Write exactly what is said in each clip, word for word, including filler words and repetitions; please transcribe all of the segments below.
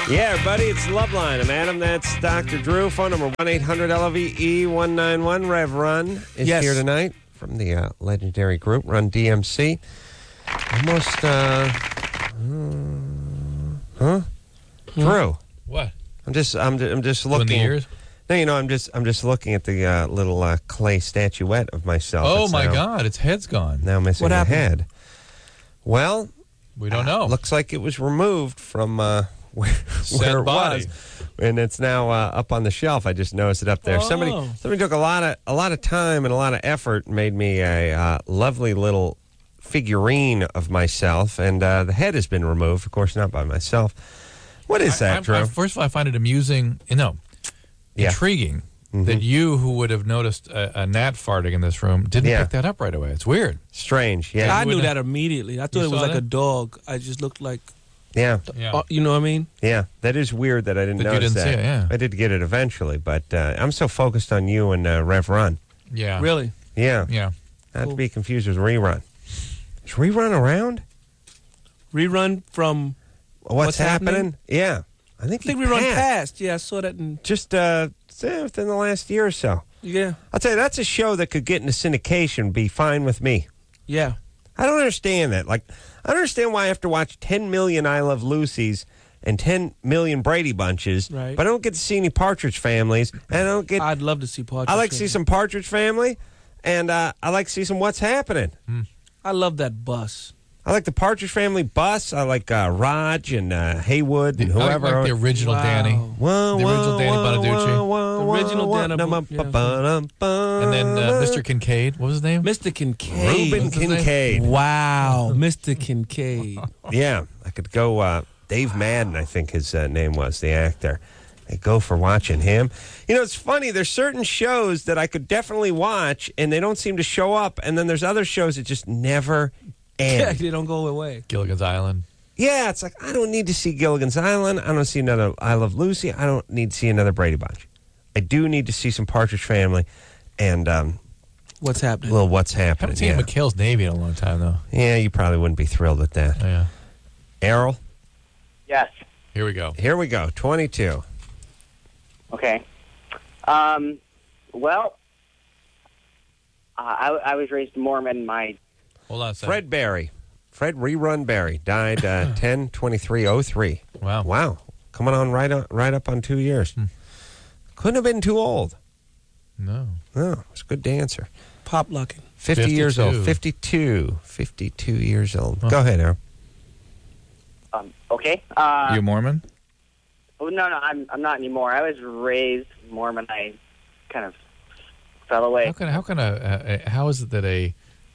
Yeah, everybody, it's Loveline. I'm Adam. That's Doctor Drew. Phone number one eight hundred L V E one nine one. Rev Run is Yes. here tonight from the uh, legendary group Run D M C. Almost, uh, huh? Drew. What? I'm just, I'm, I'm just Doing looking. the ears? No, you know, I'm just, I'm just looking at the uh, little uh, clay statuette of myself. Oh, It's my now, God. Its head's gone. Now missing What a happened? head. Well, We don't know. looks like it was removed from uh, where, where it body. was, and it's now uh, up on the shelf. I just noticed it up there. Oh. Somebody, somebody took a lot of a lot of time and a lot of effort, and made me a uh, lovely little figurine of myself, and uh, the head has been removed. Of course, not by myself. What is I- that, I- Drew? I- first of all, I find it amusing, you know, Yeah. intriguing Mhm. that you, who would have noticed a, a gnat farting in this room, didn't Yeah. pick that up right away. It's weird. Strange, yeah, I you knew wouldn't- that immediately. I thought You it was saw like that? a dog. I just looked like, yeah, Yeah. uh, you know what I mean? yeah. That is weird that I didn't That you notice didn't that. see it, yeah. I did get it eventually, but uh, I'm so focused on you and uh, Rev Run. yeah. Really? Yeah, Yeah. not to Cool. be confused with Rerun. Is Rerun around? Rerun from, What's, What's happening? happening? Yeah, I think I think he we run passed. past. Yeah, I saw that in, Just uh, say within the last year or so. yeah, I'll tell you, that's a show that could get into syndication. Be fine with me. yeah. I don't understand that. Like, I don't understand why I have to watch ten million I Love Lucy's and ten million Brady Bunches, Right. but I don't get to see any Partridge Families, and I don't get. I'd love to see Partridge. I like to see Family. some Partridge Family, and uh, I like to see some What's Happening. I love that bus. I like the Partridge Family bus. I like uh, Raj and uh, Haywood and I like, whoever. like the original Wow. Danny. Whoa, The original whoa, Danny whoa, Bonaducci. whoa, whoa, The original whoa, Danny whoa, Bo- yeah. ba-ba-dum-bum. And then uh, Mister Kincaid. What was his name? Mister Kincaid. Ruben What's his name? Kincaid. Wow, Mister Kincaid. Yeah, I could go. Uh, Dave Madden, I think his uh, name was, the actor. I go for watching him. You know, it's funny. There's certain shows that I could definitely watch, and they don't seem to show up. And then there's other shows that just never Yeah, end. they don't go away. Gilligan's Island. Yeah, it's like, I don't need to see Gilligan's Island. I don't see another I Love Lucy. I don't need to see another Brady Bunch. I do need to see some Partridge Family and um, What's a happening? little What's I haven't Happening. seen Yeah. McHale's Navy in a long time, though. yeah, you probably wouldn't be thrilled with that. Oh, yeah. Errol, Yes. Here we go. here we go, twenty-two. Okay. Um, well, uh, I, I was raised Mormon. My Hold on a second. Fred Berry. Fred Rerun Berry died uh, ten twenty-three oh three. Wow. Wow. Coming on right, on right up on two years. Hmm. Couldn't have been too old. No. No, it's a good dancer. Pop locking. fifty years old. fifty-two. fifty-two. fifty-two years old. Huh. Go ahead, Errol. um, okay. Uh, you a Mormon? oh, no, no, I'm I'm not anymore. I was raised Mormon. I kind of fell away. How can how can a, a, a how is it that a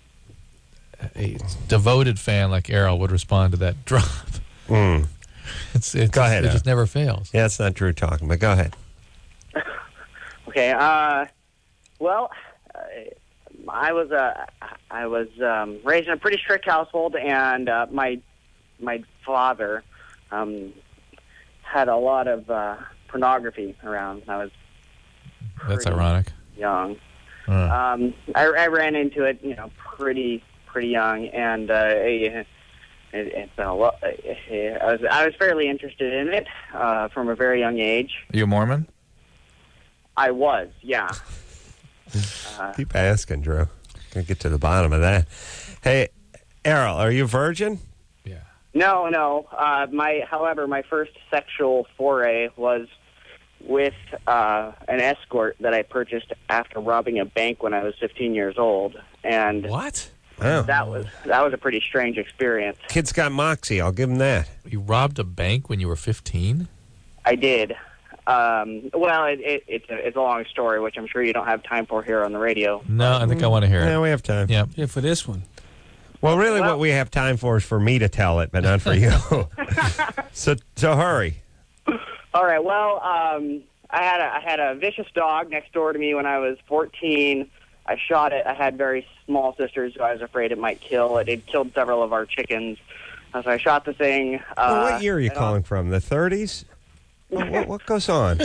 a devoted fan like Errol would respond to that drop? Mm. It's, it's Go ahead, It Errol. just never fails. Yeah, it's not Drew talking, but go ahead. Okay. Uh, well, uh, I was uh, I was um, raised in a pretty strict household, and uh, my my father um, had a lot of uh, pornography around when I was That's pretty ironic. young. Uh, Um, I, I ran into it, you know, pretty pretty young, and uh, it, it's been a lot. I was I was fairly interested in it uh, from a very young age. Are you a Mormon? I was, yeah. Uh, Keep asking, Drew. Gonna get to the bottom of that. Hey, Errol, are you a virgin? Yeah. no, no. Uh, my, however, my first sexual foray was with uh, an escort that I purchased after robbing a bank when I was fifteen years old, and What? Wow. that was that was a pretty strange experience. Kid's got moxie. I'll give him that. You robbed a bank when you were fifteen? I did. Um, well, it, it, it's, a, it's a long story, which I'm sure you don't have time for here on the radio. No, I think I want to hear Yeah, it. we have time. Yeah. Yeah, for this one. Well, really, Well- what we have time for is for me to tell it, but not for you. so, so hurry. All right. Well, um, I had a, I had a vicious dog next door to me when I was fourteen. I shot it. I had very small sisters who I was afraid it might kill. It had killed several of our chickens. Uh, so I shot the thing. Uh, Well, what year are you and, uh, calling from? The thirties? What, what, what goes on?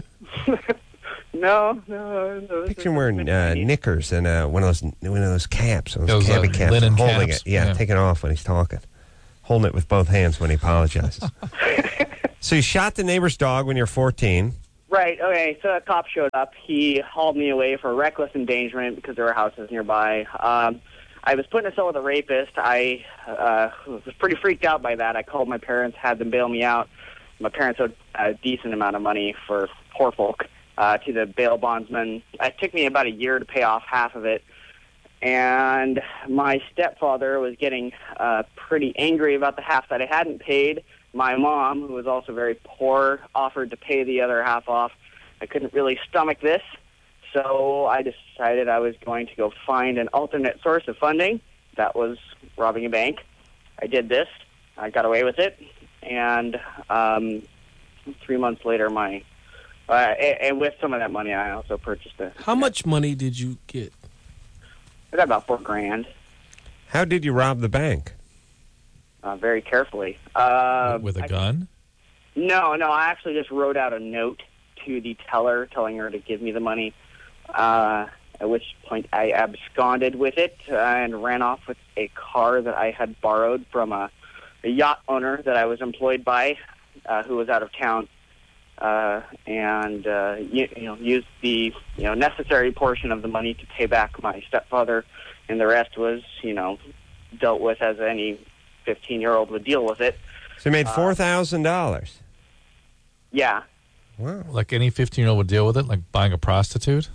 No, no. no Picture him wearing uh, knickers and uh, one of those one of those caps, those, Those, uh, cabbie caps, linen and holding caps. it. Yeah, Yeah. taking it off when he's talking, holding it with both hands when he apologizes. So you shot the neighbor's dog when you're fourteen. Right, okay, so a cop showed up. He hauled me away for reckless endangerment because there were houses nearby. Um, I was put in a cell with a rapist. I uh, was pretty freaked out by that. I called my parents, had them bail me out. My parents owed a decent amount of money for poor folk uh, to the bail bondsman. It took me about a year to pay off half of it. And my stepfather was getting uh, pretty angry about the half that I hadn't paid. My mom, who was also very poor, offered to pay the other half off. I couldn't really stomach this, so I decided I was going to go find an alternate source of funding. That was robbing a bank. I did this. I got away with it. And um, three months later, my uh, and, and with some of that money, I also purchased a... How much money did you get? I got about four grand. How did you rob the bank? Uh, very carefully. Uh, With a I- gun? No, no, I actually just wrote out a note to the teller telling her to give me the money, uh, at which point I absconded with it uh, and ran off with a car that I had borrowed from a, a yacht owner that I was employed by uh, who was out of town, uh, and uh, you, you know, used the you know necessary portion of the money to pay back my stepfather, and the rest was, you know, dealt with as any fifteen-year-old would deal with it. So you made four thousand dollars. Yeah. Wow. Like any fifteen-year-old would deal with it, like buying a prostitute?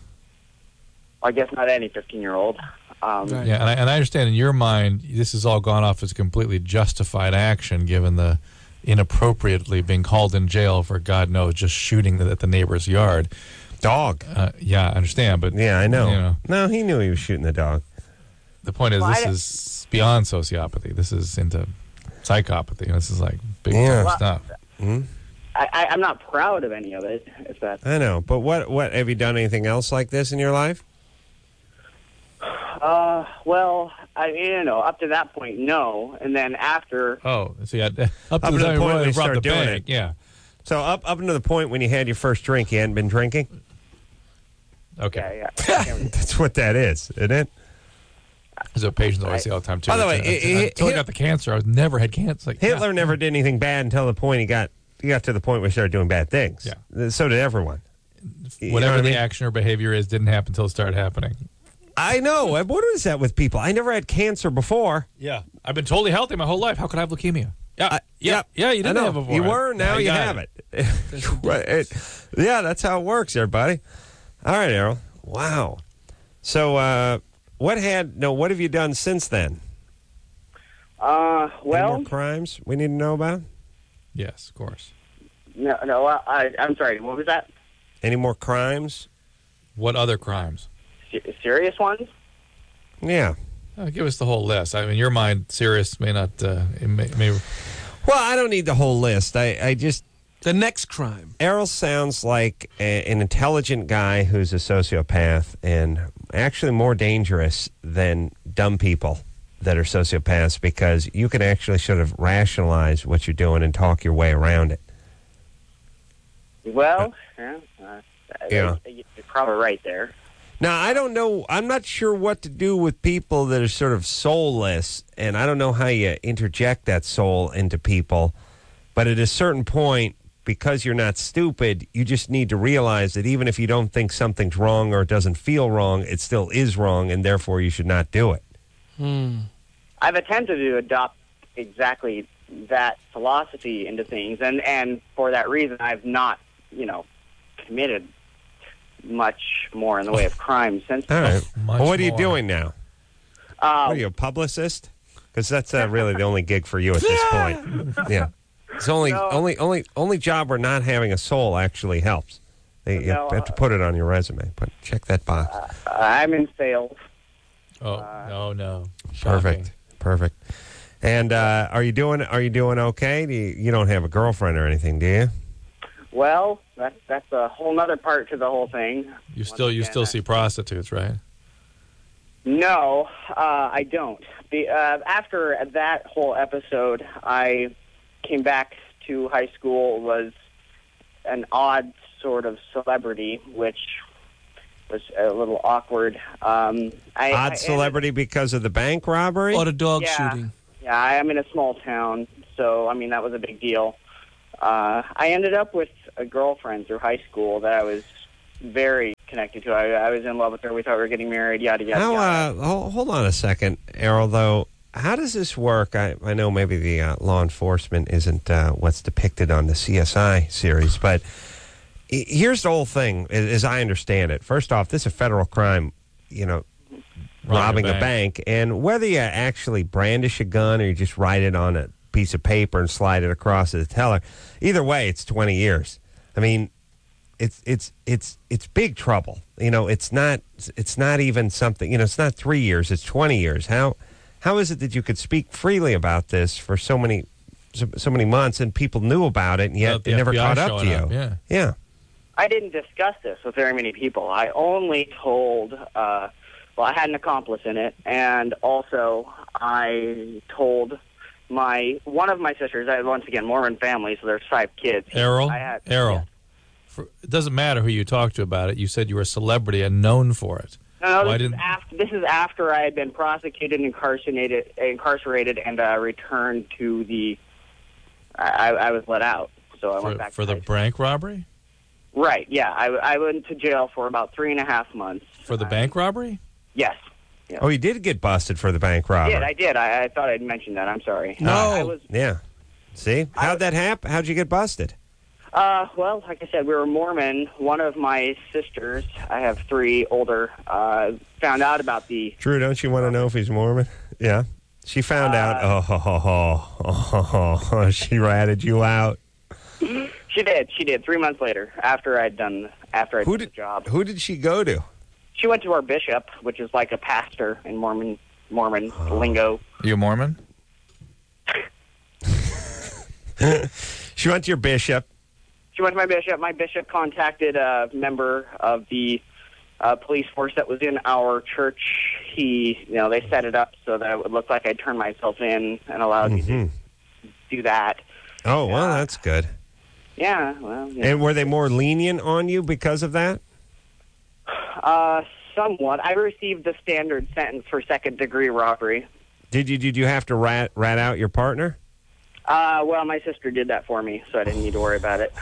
I guess not any fifteen-year-old. Um, Right. Yeah, and I, and I understand in your mind, this has all gone off as completely justified action given the inappropriately being called in jail for, God knows, just shooting at the neighbor's yard. Dog. Uh, yeah, I understand, but Yeah, I know. You know, No, he knew he was shooting the dog. the point is, Well, this I- is beyond sociopathy. This is into psychopathy. This is like big Yeah. time stuff. Hmm? I, I, I'm not proud of any of it. If that, I know, but what? What have you done anything else like this in your life? uh, well, I you know, up to that point, no, and then after, Oh, see, I, up to Up the to the time point where when they you robbed start the doing bank. it. Yeah. So up up until the point when you had your first drink, you hadn't been drinking. Okay. yeah, yeah. That's what that is, isn't it? That's what patients always say all the time too. By the way, Until- it- it- until I Hit- got the cancer, I was never had cancer. Like, Hitler yeah. never did anything bad until the point he got he got to the point where he started doing bad things. Yeah. So did everyone. You know Whatever what I the mean? action or behavior is didn't happen until it started happening. I know. What is that with people? I never had cancer before. Yeah, I've been totally healthy my whole life. How could I have leukemia? Yeah, I- yeah, yep. yeah. You I didn't know. have it before. You were. Now you got have it. Right. It- Yeah, that's how it works, everybody. All right, Errol. Wow. So, uh, what had no? What have you done since then? Uh, Any well, more crimes we need to know about? Yes, of course. no, no. I, I, I'm sorry. What was that? Any more crimes? What other crimes? Se- serious ones? Yeah. Uh, give us the whole list. I mean, in your mind, serious may not. Uh, it may, may, Well, I don't need the whole list. I, I just The next crime. Errol sounds like a, an intelligent guy who's a sociopath and actually more dangerous than dumb people that are sociopaths because you can actually sort of rationalize what you're doing and talk your way around it. Well, yeah, uh, Yeah. you're probably right there. Now, I don't know. I'm not sure what to do with people that are sort of soulless, and I don't know how you interject that soul into people. But at a certain point, because you're not stupid, you just need to realize that even if you don't think something's wrong or it doesn't feel wrong, it still is wrong, and therefore you should not do it. Hmm. I've attempted to adopt exactly that philosophy into things, and, and for that reason, I've not, you know, committed much more in the way of crime since All then. right. Much Well, what are you more. doing now? Uh, What are you, a publicist? Because that's uh, really the only gig for you at this point. Yeah. It's only, No. only, only, only job where not having a soul actually helps. You No, have to uh, put it on your resume. Put check that box. I'm in sales. oh Uh, no, no. Perfect. Shocking. Perfect. And uh, are you doing? Are you doing okay? Do you, you don't have a girlfriend or anything, do you? Well, that's that's a whole other part to the whole thing. You Once still you again, still I- see prostitutes, right? No, uh, I don't. The, uh, after that whole episode, I came back to high school, was an odd sort of celebrity, which was a little awkward. Um, I, I- Odd celebrity because of the bank robbery. Or the dog Yeah. shooting. Yeah, I am in a small town, so, I mean, that was a big deal. uh, I ended up with a girlfriend through high school that I was very connected to. I, I was in love with her. We thought we were getting married, yada, yada, How, yada. uh, hold, hold on a second, Errol, though. How does this work? I, I know maybe the uh, law enforcement isn't uh, what's depicted on the C S I series, but i- here's the whole thing, as, as I understand it. First off, this is a federal crime, you know, robbing a bank. And whether you actually brandish a gun or you just write it on a piece of paper and slide it across to the teller, either way, it's twenty years. I mean, it's it's it's it's big trouble. You know, it's not it's not even something. You know, it's not three years. It's twenty years. How how is it that you could speak freely about this for so many so, so many months and people knew about it and yet Without the it never F B I caught up to showing you? up, yeah. yeah. I didn't discuss this with very many people. I only told, uh, well, I had an accomplice in it, and also I told my one of my sisters. I had, once again, Mormon family, so there's five kids. Errol, I had, Errol. yeah. For, it doesn't matter who you talk to about it. You said you were a celebrity and known for it. No, no, Why this, is didn't- after, this is after I had been prosecuted, incarcerated, incarcerated, and uh, returned to the. I, I was let out, so I For, went back for to the high school. bank robbery? Right, yeah, I, I went to jail for about three and a half months. For the I- bank robbery? Yes. Oh, you did get busted for the bank I robbery. did, I did. I, I thought I'd mentioned that. I'm sorry. No. Uh, I was, Yeah. See? How'd that happen? How'd you get busted? uh, well, like I said, we were Mormon. One of my sisters, I have three older, uh, found out about the. Drew, don't you want to know if he's Mormon? Yeah. She found out. Oh, ho, ho, ho, ho, ho, ho. She ratted you out. She did. She did. Three months later, after I'd done, after I'd Who done did the job. Who did she go to? She went to our bishop, which is like a pastor in Mormon Mormon lingo. Are you a Mormon? She went to your bishop. She went to my bishop. My bishop contacted a member of the uh, police force that was in our church. He, you know, they set it up so that it would look like I turned myself in and allowed me to do that. Oh, well, Yeah. that's good. Yeah, well, you know. And were they more lenient on you because of that? Uh, somewhat. I received the standard sentence for second degree robbery. Did you Did you have to rat rat out your partner? Uh, well, my sister did that for me, so I didn't need to worry about it.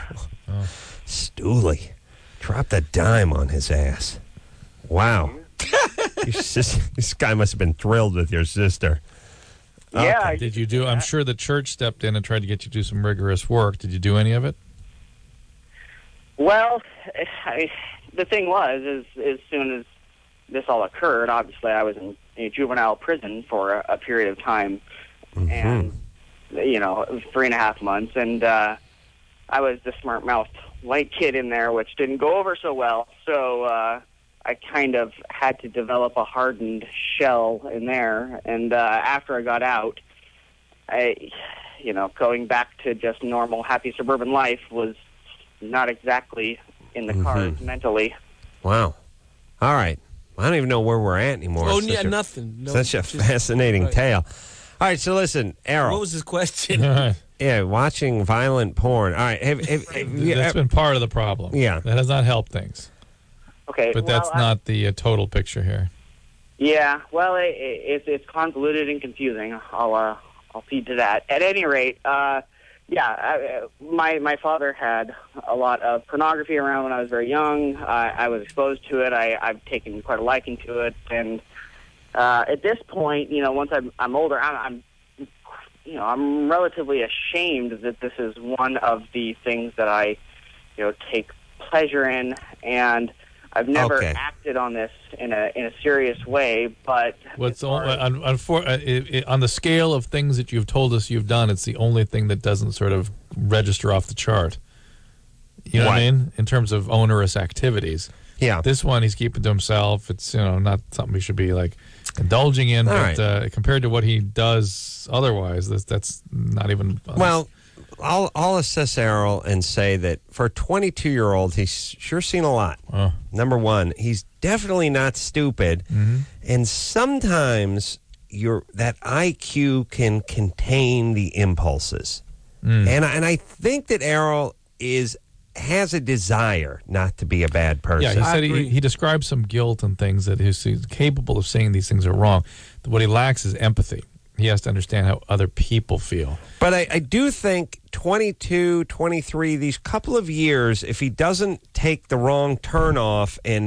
Stooley dropped a dime on his ass. Wow. Your sis- this guy must have been thrilled with your sister. Yeah. I Did you do? I'm sure the church stepped in and tried to get you to do some rigorous work. Did you do any of it? Well, I, the thing was, is as soon as this all occurred, obviously I was in a juvenile prison for a, a period of time, and you know, three and a half months, and uh, I was the smart-mouthed white kid in there, which didn't go over so well. So uh, I kind of had to develop a hardened shell in there, and uh, after I got out, I, you know, going back to just normal, happy suburban life was not exactly in the cards mentally. Wow. All right. I don't even know where we're at anymore. Oh, It's yeah, such a- nothing. No, Such a just- fascinating right. tale. All right, so listen, Errol. What was his question? All right. Yeah, watching violent porn. All right, have, have, have you That's ever- been part of the problem. Yeah. That has not helped things. Okay, But well, that's I- not the uh, total picture here. Yeah, well, it, it, it's it's convoluted and confusing. I'll uh, I'll feed to that. At any rate, uh, yeah, I, my my father had a lot of pornography around when I was very young. I, I was exposed to it. I, I've taken quite a liking to it, and uh, at this point, you know, once I'm I'm older, I'm, I'm you know I'm relatively ashamed that this is one of the things that I you know take pleasure in, and I've never Okay. acted on this in a in a serious way, but What's as far on, as- on, on, for, uh, it, it, on the scale of things that you've told us you've done, it's the only thing that doesn't sort of register off the chart. You know what, I What? mean? In terms of onerous activities. yeah. This one he's keeping to himself. It's, you know, not something he should be like indulging in. All but right. uh, compared to what he does otherwise, that's, that's not even. Well, I'll I'll assess Errol and say that for a twenty-two-year-old, he's sure seen a lot. Oh. Number one, he's definitely not stupid, and sometimes your that I Q can contain the impulses, and I, and I think that Errol is has a desire not to be a bad person. Yeah, he I said he, agree. he describes some guilt and things that he's, he's capable of saying these things are wrong. What he lacks is empathy. He has to understand how other people feel. But I, I do think twenty-two, twenty-three, these couple of years, if he doesn't take the wrong turn off and